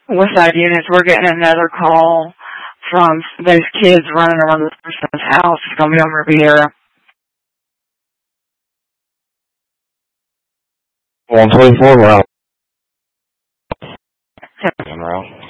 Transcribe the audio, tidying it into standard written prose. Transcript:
With that units, we're getting another call from those kids running around this person's house. It's going to be on Riviera. 124 route. Route.